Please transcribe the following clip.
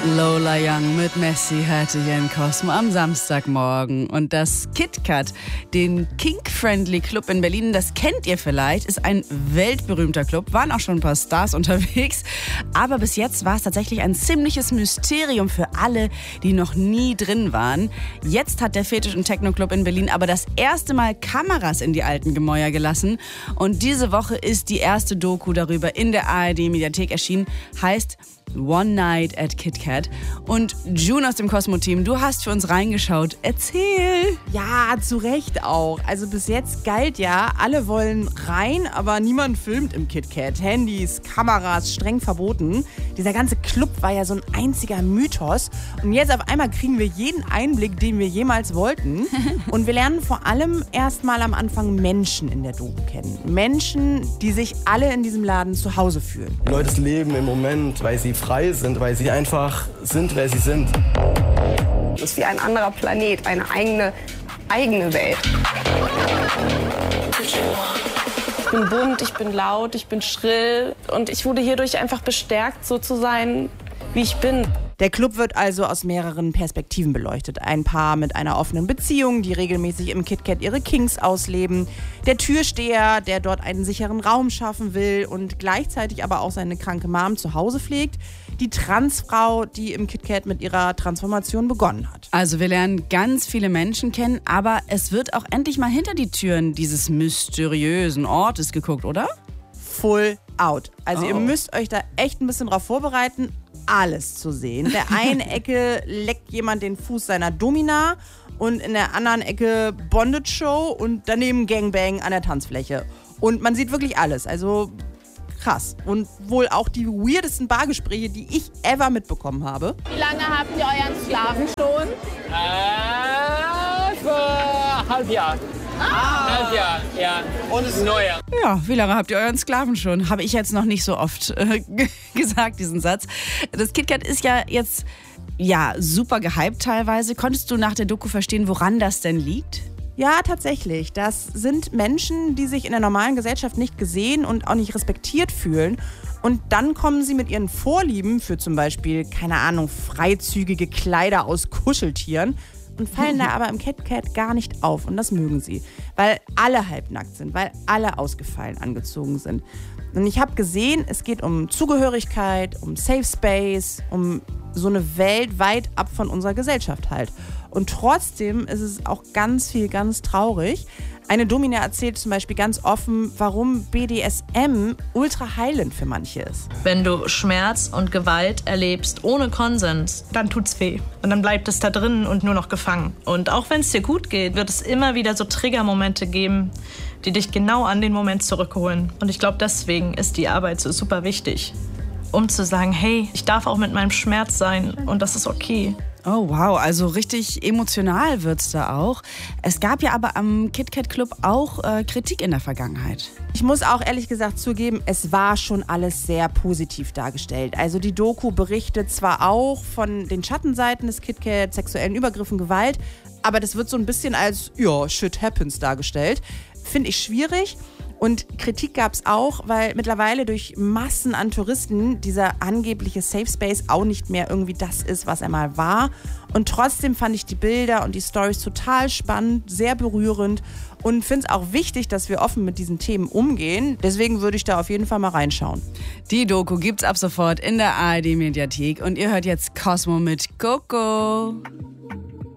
Lola Young mit Messi hörte hier in Cosmo am Samstagmorgen. Und das KitKat, den Kink-Friendly Club in Berlin, das kennt ihr vielleicht, ist ein weltberühmter Club. Waren auch schon ein paar Stars unterwegs. Aber bis jetzt war es tatsächlich ein ziemliches Mysterium für alle, die noch nie drin waren. Jetzt hat der Fetisch- und Techno-Club in Berlin aber das erste Mal Kameras in die alten Gemäuer gelassen. Und diese Woche ist die erste Doku darüber in der ARD-Mediathek erschienen. Heißt One Night at KitKat. Und June aus dem Cosmo-Team, du hast für uns reingeschaut. Erzähl! Ja, zu Recht auch. Also bis jetzt galt ja, alle wollen rein, aber niemand filmt im KitKat. Handys, Kameras, streng verboten. Dieser ganze Club war ja so ein einziger Mythos. Und jetzt auf einmal kriegen wir jeden Einblick, den wir jemals wollten. Und wir lernen vor allem erstmal am Anfang Menschen in der Doku kennen. Menschen, die sich alle in diesem Laden zu Hause fühlen. Die Leute leben im Moment, weil sie frei sind, weil sie einfach sind, wer sie sind. Es ist wie ein anderer Planet, eine eigene Welt. Ich bin bunt, ich bin laut, ich bin schrill und ich wurde hierdurch einfach bestärkt, so zu sein, wie ich bin. Der Club wird also aus mehreren Perspektiven beleuchtet. Ein Paar mit einer offenen Beziehung, die regelmäßig im KitKat ihre Kinks ausleben. Der Türsteher, der dort einen sicheren Raum schaffen will und gleichzeitig aber auch seine kranke Mom zu Hause pflegt. Die Transfrau, die im KitKat mit ihrer Transformation begonnen hat. Also wir lernen ganz viele Menschen kennen, aber es wird auch endlich mal hinter die Türen dieses mysteriösen Ortes geguckt, oder? Full out. Also ihr müsst euch da echt ein bisschen drauf vorbereiten, alles zu sehen. In der einen Ecke leckt jemand den Fuß seiner Domina und in der anderen Ecke Bondage-Show und daneben Gangbang an der Tanzfläche. Und man sieht wirklich alles, also krass. Und wohl auch die weirdesten Bargespräche, die ich ever mitbekommen habe. Wie lange habt ihr euren Sklaven schon? Für halb Jahr. Halb Jahr, ja. Und es ist neuer. Ja, wie lange habt ihr euren Sklaven schon? Habe ich jetzt noch nicht so oft gesagt, diesen Satz. Das KitKat ist ja jetzt super gehypt teilweise. Konntest du nach der Doku verstehen, woran das denn liegt? Ja, tatsächlich. Das sind Menschen, die sich in der normalen Gesellschaft nicht gesehen und auch nicht respektiert fühlen. Und dann kommen sie mit ihren Vorlieben für zum Beispiel, keine Ahnung, freizügige Kleider aus Kuscheltieren und fallen da aber im KitKat gar nicht auf. Und das mögen sie, weil alle halbnackt sind, weil alle ausgefallen angezogen sind. Und ich habe gesehen, es geht um Zugehörigkeit, um Safe Space, um so eine Welt weit ab von unserer Gesellschaft halt. Und trotzdem ist es auch ganz traurig. Eine Domina erzählt zum Beispiel ganz offen, warum BDSM ultra heilend für manche ist. Wenn du Schmerz und Gewalt erlebst ohne Konsens, dann tut's weh. Und dann bleibt es da drin und nur noch gefangen. Und auch wenn es dir gut geht, wird es immer wieder so Triggermomente geben, die dich genau an den Moment zurückholen. Und ich glaube, deswegen ist die Arbeit so super wichtig. Um zu sagen, hey, ich darf auch mit meinem Schmerz sein und das ist okay. Oh wow, also richtig emotional wird's da auch. Es gab ja aber am KitKat Club auch Kritik in der Vergangenheit. Ich muss auch ehrlich gesagt zugeben, es war schon alles sehr positiv dargestellt. Also die Doku berichtet zwar auch von den Schattenseiten des KitKat, sexuellen Übergriffen, Gewalt, aber das wird so ein bisschen als, shit happens dargestellt. Finde ich schwierig. Und Kritik gab es auch, weil mittlerweile durch Massen an Touristen dieser angebliche Safe Space auch nicht mehr irgendwie das ist, was er mal war. Und trotzdem fand ich die Bilder und die Storys total spannend, sehr berührend und finde es auch wichtig, dass wir offen mit diesen Themen umgehen. Deswegen würde ich da auf jeden Fall mal reinschauen. Die Doku gibt's ab sofort in der ARD-Mediathek und ihr hört jetzt Cosmo mit Coco.